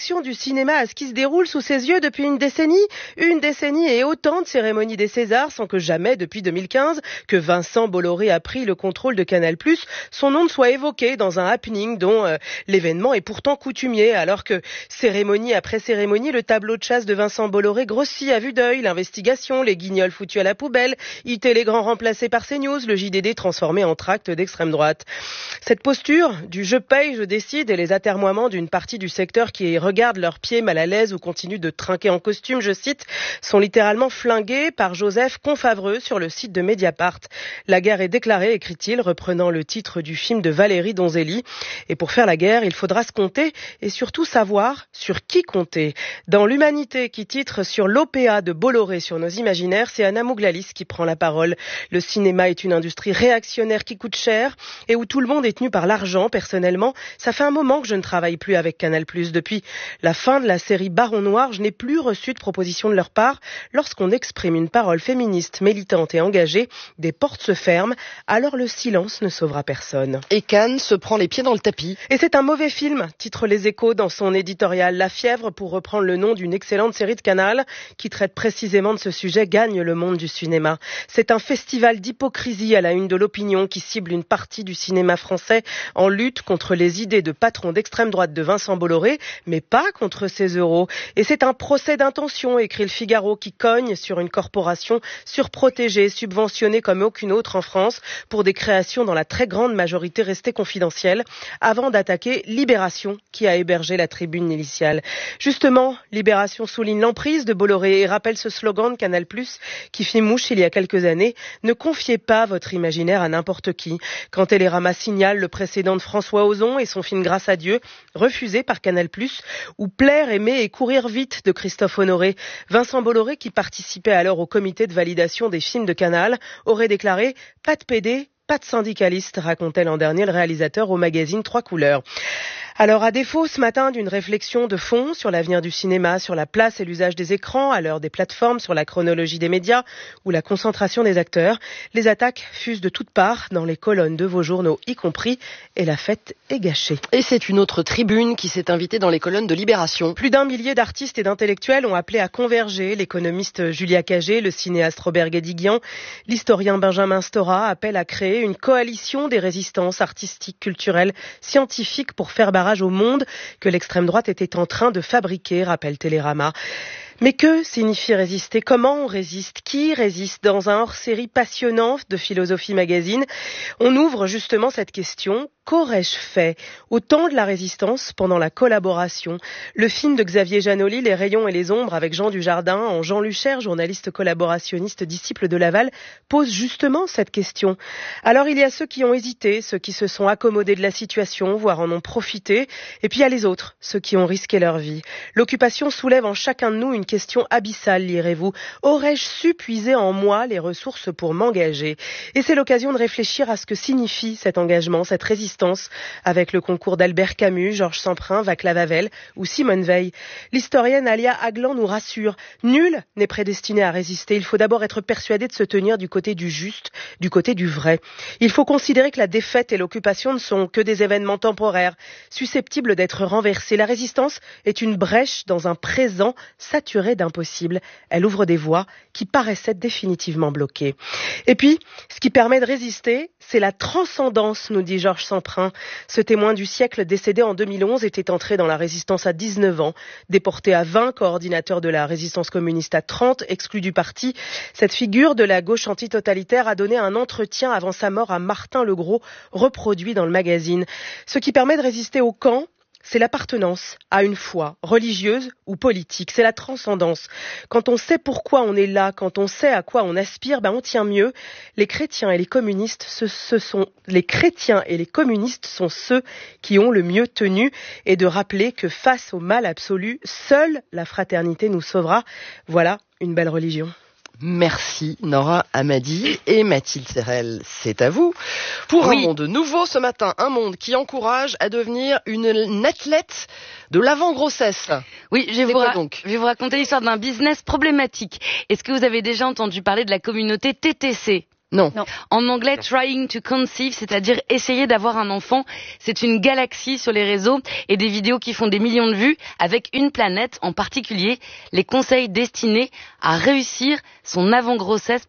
réaction du cinéma à ce qui se déroule sous ses yeux depuis une décennie. Une décennie et autant de cérémonies des Césars sans que jamais, depuis 2015, que Vincent Bolloré a pris le contrôle de Canal+, son nom ne soit évoqué dans un happening dont l'événement est pourtant coutumier, alors que cérémonie après cérémonie, le tableau de chasse de Vincent Bolloré grossit à vue d'œil, l'investigation, les guignols foutus à la poubelle, IT les grands remplacés par CNews, le JDD transformé en tract d'extrême droite. Cette posture du je paye, je décide et les atermoiements d'une partie du secteur qui regarde leurs pieds mal à l'aise ou continue de trinquer en costume, je cite, sont littéralement flingués par Joseph Confavreux sur le site de Mediapart. La guerre est déclarée, écrit-il, reprenant le titre du film de Valérie Donzelli. Et pour faire la guerre, il faudra se compter et surtout savoir sur qui compter. Dans l'Humanité qui titre sur l'OPA de Bolloré sur nos imaginaires, c'est Anna Mouglalis qui prend la parole. Le cinéma est une industrie réactionnaire qui coûte cher et où tout le monde est tenu par l'argent. Personnellement, ça fait un moment que je ne travaille plus avec Canal+. Depuis la fin de la série Baron Noir, je n'ai plus reçu de proposition de leur part. Lorsqu'on exprime une parole féministe, militante et engagée, des portes se ferment, alors le silence ne sauvera personne. Et Cannes se prend les pieds dans le tapis. Et c'est un mauvais film, titre Les Échos dans son éditorial. La fièvre, pour reprendre le nom d'une excellente série de Canal, qui traite précisément de ce sujet, gagne le monde du cinéma. C'est un festival d'hypocrisie à la une de l'opinion qui cible une partie du cinéma français en lutte contre les idées de patron d'extrême droite de Vincent Bolloré, mais pas contre ses euros. Et c'est un procès d'intention, écrit le Figaro, qui cogne sur une corporation surprotégée, subventionnée comme aucune autre en France, pour des créations dans la très grande majorité restées confidentielles, avant d'attaquer Libération, qui a hébergé la tribune initiale. Justement, Libération souligne l'emprise de Bolloré et rappelle ce slogan de Canal+, qui fit mouche il y a quelques années, « Ne confiez pas votre imaginaire à n'importe qui ». Quand Télérama signale le précédent de François Ozon et son film Grâce à Dieu, refusé par Canal+, ou Plaire, aimer et courir vite de Christophe Honoré, Vincent Bolloré, qui participait alors au comité de validation des films de Canal, aurait déclaré « Pas de PD, pas de syndicaliste », racontait l'an dernier le réalisateur au magazine Trois Couleurs. Alors, à défaut ce matin d'une réflexion de fond sur l'avenir du cinéma, sur la place et l'usage des écrans, à l'heure des plateformes, sur la chronologie des médias ou la concentration des acteurs, les attaques fusent de toutes parts dans les colonnes de vos journaux, y compris, et la fête est gâchée. Et c'est une autre tribune qui s'est invitée dans les colonnes de Libération. Plus d'1 millier d'artistes et d'intellectuels ont appelé à converger. L'économiste Julia Cagé, le cinéaste Robert Guédiguian, l'historien Benjamin Stora appellent à créer une coalition des résistances artistiques, culturelles, scientifiques pour faire barrage au monde que l'extrême droite était en train de fabriquer, rappelle Télérama. Mais que signifie résister? Comment on résiste? Qui résiste? Dans un hors-série passionnant de Philosophie Magazine, on ouvre justement cette question. Qu'aurais-je fait au temps de la résistance pendant la collaboration? Le film de Xavier Janoli, Les rayons et les ombres, avec Jean Dujardin, en Jean Luchère, journaliste collaborationniste, disciple de Laval, pose justement cette question. Alors il y a ceux qui ont hésité, ceux qui se sont accommodés de la situation, voire en ont profité, et puis il y a les autres, ceux qui ont risqué leur vie. L'occupation soulève en chacun de nous une question abyssale, lirez-vous. Aurais-je su puiser en moi les ressources pour m'engager? Et c'est l'occasion de réfléchir à ce que signifie cet engagement, cette résistance, avec le concours d'Albert Camus, Georges Semprin, Václav Havel ou Simone Veil. L'historienne Alia Aglan nous rassure. Nul n'est prédestiné à résister. Il faut d'abord être persuadé de se tenir du côté du juste, du côté du vrai. Il faut considérer que la défaite et l'occupation ne sont que des événements temporaires, susceptibles d'être renversés. La résistance est une brèche dans un présent saturé d'impossible. Elle ouvre des voies qui paraissaient définitivement bloquées. Et puis, ce qui permet de résister, c'est la transcendance, nous dit Georges Semprin. Ce témoin du siècle décédé en 2011 était entré dans la résistance à 19 ans, déporté à 20, coordinateur de la résistance communiste à 30, exclu du parti. Cette figure de la gauche antitotalitaire a donné un entretien avant sa mort à Martin Legros, reproduit dans le magazine. Ce qui permet de résister au camp, c'est l'appartenance à une foi religieuse ou politique, c'est la transcendance. Quand on sait pourquoi on est là, quand on sait à quoi on aspire, on tient mieux. Les chrétiens et les communistes, sont ceux qui ont le mieux tenu, et de rappeler que face au mal absolu, seule la fraternité nous sauvera. Voilà une belle religion. Merci Nora Hamady et Mathilde Serrel, c'est à vous. Pour un monde nouveau ce matin, un monde qui encourage à devenir une athlète de l'avant-grossesse. Oui, je vais vous raconter l'histoire d'un business problématique. Est-ce que vous avez déjà entendu parler de la communauté TTC ? Non. En anglais, trying to conceive, c'est-à-dire essayer d'avoir un enfant. C'est une galaxie sur les réseaux et des vidéos qui font des millions de vues avec une planète en particulier. Les conseils destinés à réussir son avant-grossesse,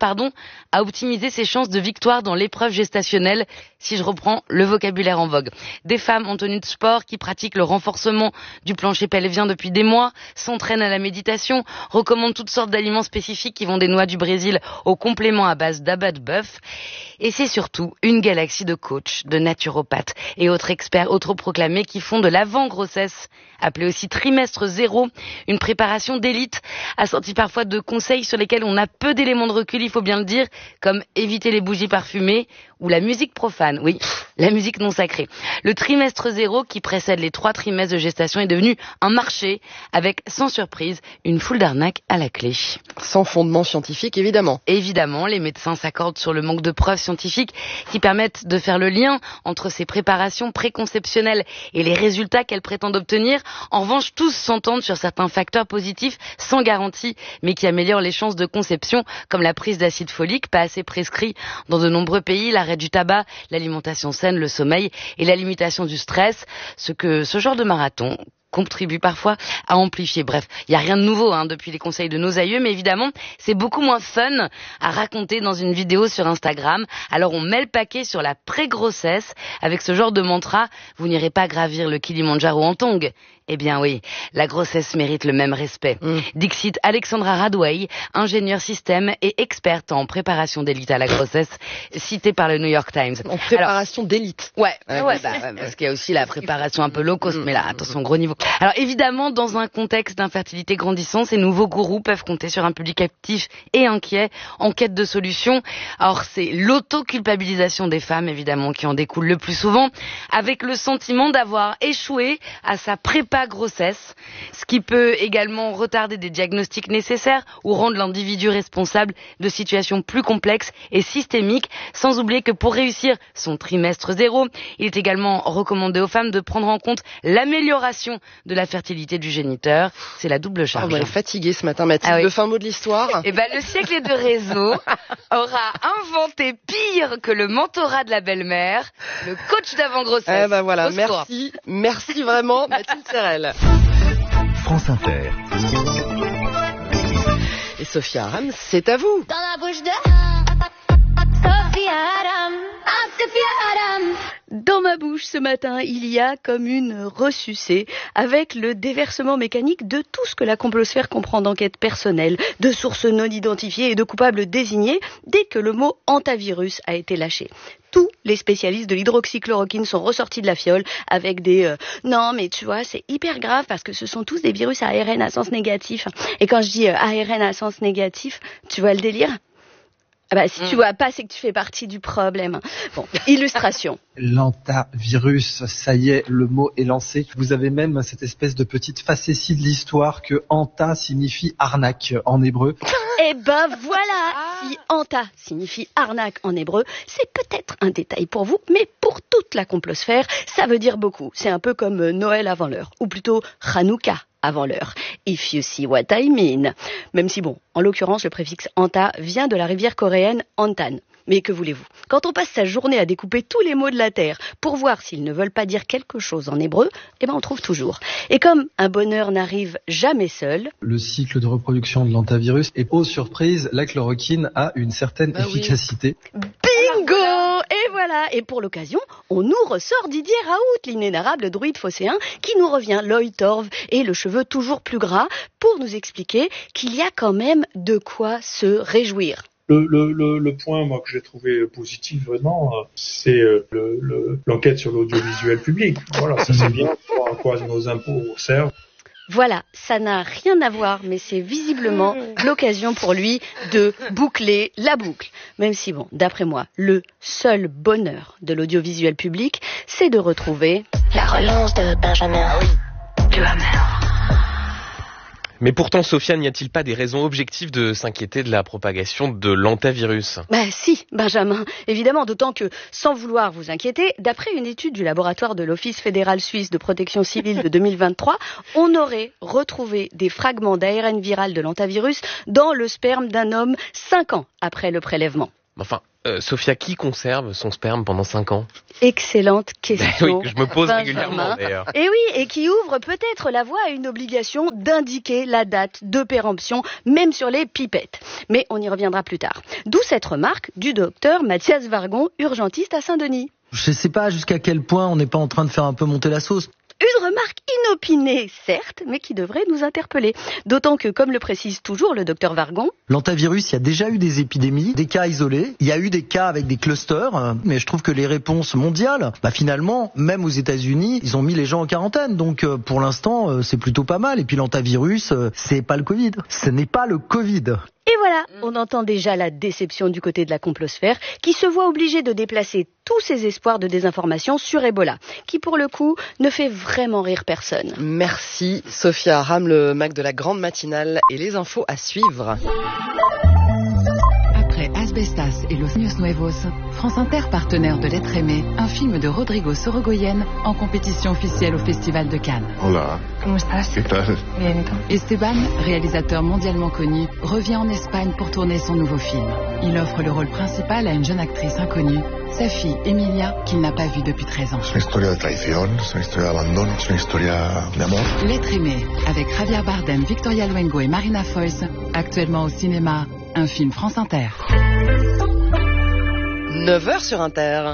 à optimiser ses chances de victoire dans l'épreuve gestationnelle, si je reprends le vocabulaire en vogue. Des femmes en tenue de sport qui pratiquent le renforcement du plancher pelvien depuis des mois, s'entraînent à la méditation, recommandent toutes sortes d'aliments spécifiques qui vont des noix du Brésil aux compléments à base d'abat de bœuf. Et c'est surtout une galaxie de coachs, de naturopathes et autres experts autoproclamés qui font de l'avant-grossesse, appelée aussi trimestre zéro, une préparation d'élite, assortie parfois de conseils sur lesquels on a peu d'éléments de recul, il faut bien le dire, comme éviter les bougies parfumées ou la musique profane, oui, la musique non sacrée. Le trimestre zéro qui précède les 3 trimestres de gestation est devenu un marché avec, sans surprise, une foule d'arnaques à la clé. Sans fondement scientifique, évidemment. Évidemment, les médecins s'accordent sur le manque de preuves scientifiques qui permettent de faire le lien entre ces préparations préconceptionnelles et les résultats qu'elles prétendent obtenir. En revanche, tous s'entendent sur certains facteurs positifs sans garantie, mais qui améliorent les chances de conception, comme la prise d'acide folique, pas assez prescrit dans de nombreux pays, l'arrêt du tabac, l'alimentation saine, le sommeil et la limitation du stress, ce genre de marathon contribue parfois à amplifier. Bref, il n'y a rien de nouveau depuis les conseils de nos aïeux, mais évidemment, c'est beaucoup moins fun à raconter dans une vidéo sur Instagram. Alors on met le paquet sur la pré-grossesse avec ce genre de mantra, vous n'irez pas gravir le Kilimandjaro en tongs. Eh bien oui, la grossesse mérite le même respect. Dixit Alexandra Radway, ingénieure système et experte en préparation d'élite à la grossesse, citée par le New York Times. En préparation d'élite. Ouais, parce qu'il y a aussi la préparation un peu low cost, mais là, attention, gros niveau. Alors évidemment, dans un contexte d'infertilité grandissant, ces nouveaux gourous peuvent compter sur un public actif et inquiet, en quête de solutions. Alors c'est l'auto-culpabilisation des femmes, évidemment, qui en découle le plus souvent, avec le sentiment d'avoir échoué à sa prépa grossesse, ce qui peut également retarder des diagnostics nécessaires ou rendre l'individu responsable de situations plus complexes et systémiques, sans oublier que pour réussir son trimestre zéro, il est également recommandé aux femmes de prendre en compte l'amélioration de la fertilité du géniteur. C'est la double charge. On est fatigué ce matin, Mathilde. Le fin mot de l'histoire. Eh ben, le siècle de réseau aura inventé pire que le mentorat de la belle-mère, le coach d'avant-grossesse. Eh ben voilà, merci vraiment, Mathilde Serrel. France Inter. Et Sophia Aram, c'est à vous. Dans la bouche de Sophia Aram. Sophia Aram. Dans ma bouche ce matin, il y a comme une ressucée avec le déversement mécanique de tout ce que la complosphère comprend d'enquête personnelle, de sources non identifiées et de coupables désignés dès que le mot hantavirus a été lâché. Tous les spécialistes de l'hydroxychloroquine sont ressortis de la fiole avec des non mais tu vois c'est hyper grave parce que ce sont tous des virus à ARN à sens négatif. Et quand je dis ARN à sens négatif, tu vois le délire ? Ah bah, si tu vois pas, c'est que tu fais partie du problème. Bon, illustration. L'hantavirus, ça y est, le mot est lancé. Vous avez même cette espèce de petite facétie de l'histoire que hanta signifie arnaque en hébreu. Eh ben voilà, si hanta signifie arnaque en hébreu, c'est peut-être un détail pour vous, mais pour toute la complosphère, ça veut dire beaucoup. C'est un peu comme Noël avant l'heure, ou plutôt Hanouka avant l'heure. If you see what I mean. Même si bon, en l'occurrence, le préfixe hanta vient de la rivière coréenne Hantan. Mais que voulez-vous ? Quand on passe sa journée à découper tous les mots de la terre pour voir s'ils ne veulent pas dire quelque chose en hébreu, eh ben on trouve toujours. Et comme un bonheur n'arrive jamais seul... Le cycle de reproduction de l'hantavirus et aux surprises, la chloroquine a une certaine efficacité. Bingo ! Et voilà, et pour l'occasion, on nous ressort Didier Raoult, l'inénarrable druide phocéen, qui nous revient l'œil torve et le cheveu toujours plus gras pour nous expliquer qu'il y a quand même de quoi se réjouir. Le point, moi, que j'ai trouvé positif vraiment, c'est l'enquête sur l'audiovisuel public. Voilà, ça c'est bien pour à quoi nos impôts servent. Voilà, ça n'a rien à voir, mais c'est visiblement l'occasion pour lui de boucler la boucle. Même si, bon, d'après moi, le seul bonheur de l'audiovisuel public, c'est de retrouver... La relance de Benjamin. Du Hammer. Mais pourtant, Sophia, n'y a-t-il pas des raisons objectives de s'inquiéter de la propagation de l'hantavirus ? Si, Benjamin, évidemment, d'autant que, sans vouloir vous inquiéter, d'après une étude du laboratoire de l'Office fédéral suisse de protection civile de 2023, on aurait retrouvé des fragments d'ARN viral de l'hantavirus dans le sperme d'un homme 5 ans après le prélèvement. Enfin, Sophia, qui conserve son sperme pendant 5 ans? Excellente question. Oui, que je me pose Benjamin. régulièrement d'ailleurs. Et oui, et qui ouvre peut-être la voie à une obligation d'indiquer la date de péremption, même sur les pipettes. Mais on y reviendra plus tard. D'où cette remarque du docteur Mathias Vargon, urgentiste à Saint-Denis. Je ne sais pas jusqu'à quel point on n'est pas en train de faire un peu monter la sauce. Une remarque inopinée, certes, mais qui devrait nous interpeller. D'autant que, comme le précise toujours le docteur Vargon, L'antavirus, il y a déjà eu des épidémies, des cas isolés. Il y a eu des cas avec des clusters, mais je trouve que les réponses mondiales, finalement, même aux États-Unis, ils ont mis les gens en quarantaine. Donc, pour l'instant, c'est plutôt pas mal. Et puis, l'antavirus, c'est pas le Covid. Ce n'est pas le Covid. et voilà, on entend déjà la déception du côté de la complosphère, qui se voit obligée de déplacer tous ses espoirs de désinformation sur Ebola, qui pour le coup ne fait vraiment rire personne. Merci Sophia Aram, le Mac de la grande matinale et les infos à suivre. Après Asbestas et Los Niños Nuevos, France Inter, partenaire de L'être aimé, un film de Rodrigo Sorogoyen en compétition officielle au Festival de Cannes. Hola. ¿Cómo estás? ¿Qué tal? Bien. Esteban, réalisateur mondialement connu, revient en Espagne pour tourner son nouveau film. Il offre le rôle principal à une jeune actrice inconnue, sa fille Emilia, qu'il n'a pas vue depuis 13 ans. Es una historia de traición, es una historia de abandono, es una historia de amor. L'être aimé, avec Javier Bardem, Victoria Luengo et Marina Foïs, actuellement au cinéma, un film France Inter. 9h sur Inter.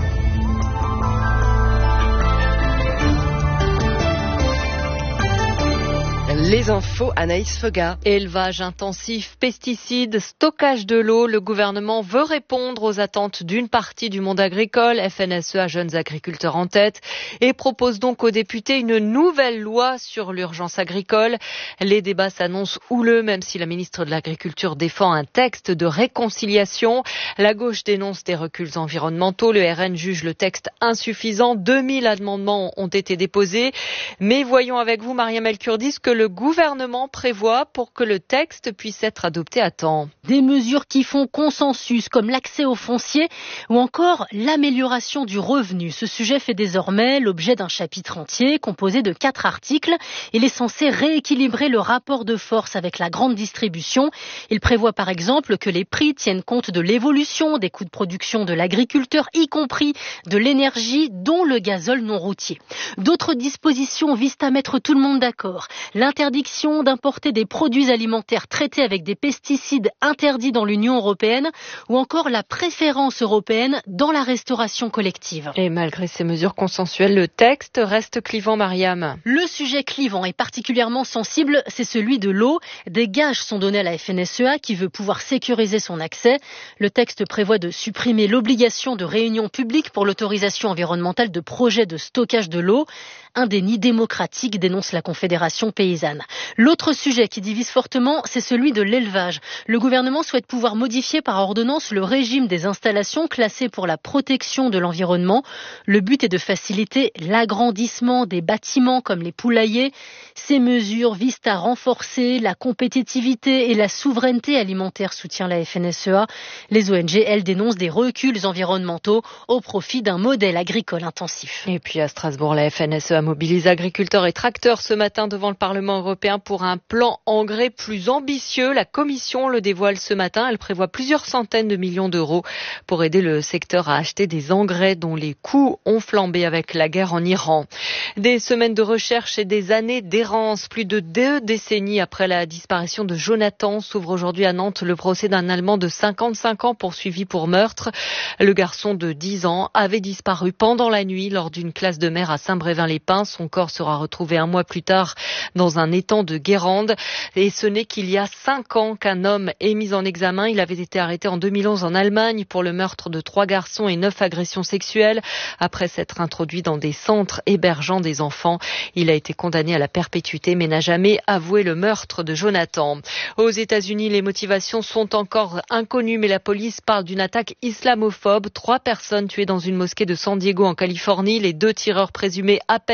Les infos, Anaïs Feuga. Élevage intensif, pesticides, stockage de l'eau. Le gouvernement veut répondre aux attentes d'une partie du monde agricole, FNSEA Jeunes Agriculteurs en tête, et propose donc aux députés une nouvelle loi sur l'urgence agricole. Les débats s'annoncent houleux, même si la ministre de l'Agriculture défend un texte de réconciliation. La gauche dénonce des reculs environnementaux. Le RN juge le texte insuffisant. 2000 amendements ont été déposés. Mais voyons avec vous, Mariam El Kurdi, ce que le gouvernement prévoit pour que le texte puisse être adopté à temps. Des mesures qui font consensus, comme l'accès au foncier ou encore l'amélioration du revenu. Ce sujet fait désormais l'objet d'un chapitre entier composé de 4 articles. Il est censé rééquilibrer le rapport de force avec la grande distribution. Il prévoit par exemple que les prix tiennent compte de l'évolution des coûts de production de l'agriculteur, y compris de l'énergie, dont le gazole non routier. D'autres dispositions visent à mettre tout le monde d'accord. L'interdiction d'importer des produits alimentaires traités avec des pesticides interdits dans l'Union européenne ou encore la préférence européenne dans la restauration collective. Et malgré ces mesures consensuelles, le texte reste clivant, Mariam. Le sujet clivant et particulièrement sensible, c'est celui de l'eau. Des gages sont donnés à la FNSEA qui veut pouvoir sécuriser son accès. Le texte prévoit de supprimer l'obligation de réunion publique pour l'autorisation environnementale de projets de stockage de l'eau. Un déni démocratique, dénonce la Confédération paysanne. L'autre sujet qui divise fortement, c'est celui de l'élevage. Le gouvernement souhaite pouvoir modifier par ordonnance le régime des installations classées pour la protection de l'environnement. Le but est de faciliter l'agrandissement des bâtiments comme les poulaillers. Ces mesures visent à renforcer la compétitivité et la souveraineté alimentaire, soutient la FNSEA. Les ONG, elles, dénoncent des reculs environnementaux au profit d'un modèle agricole intensif. Et puis à Strasbourg, la FNSEA mobilise agriculteurs et tracteurs ce matin devant le Parlement européen pour un plan engrais plus ambitieux. La Commission le dévoile ce matin. Elle prévoit plusieurs centaines de millions d'euros pour aider le secteur à acheter des engrais dont les coûts ont flambé avec la guerre en Iran. Des semaines de recherche et des années d'errance. Plus de 2 décennies après la disparition de Jonathan, s'ouvre aujourd'hui à Nantes le procès d'un Allemand de 55 ans poursuivi pour meurtre. Le garçon de 10 ans avait disparu pendant la nuit lors d'une classe de mer à Saint-Brévin-les-Pins. Son corps sera retrouvé un mois plus tard dans un étang de Guérande. Et ce n'est qu'il y a 5 ans qu'un homme est mis en examen. Il avait été arrêté en 2011 en Allemagne pour le meurtre de 3 garçons et 9 agressions sexuelles. Après s'être introduit dans des centres hébergeant des enfants, il a été condamné à la perpétuité mais n'a jamais avoué le meurtre de Jonathan. Aux États-Unis, les motivations sont encore inconnues, mais la police parle d'une attaque islamophobe. 3 personnes tuées dans une mosquée de San Diego en Californie. Les 2 tireurs présumés appellent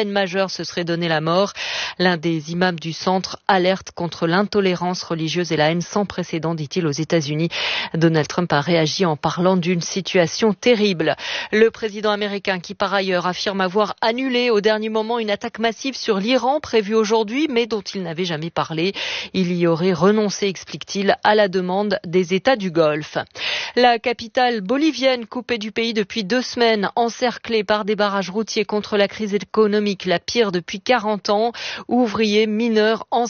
peine majeure se serait donné la mort. L'un des imams du centre alerte contre l'intolérance religieuse et la haine sans précédent, dit-il, aux États-Unis. Donald Trump a réagi en parlant d'une situation terrible. Le président américain, qui par ailleurs affirme avoir annulé au dernier moment une attaque massive sur l'Iran prévue aujourd'hui, mais dont il n'avait jamais parlé. Il y aurait renoncé, explique-t-il, à la demande des États du Golfe. La capitale bolivienne, coupée du pays depuis 2 semaines, encerclée par des barrages routiers contre la crise économique, la pire depuis 40 ans. Ouvriers, mineurs,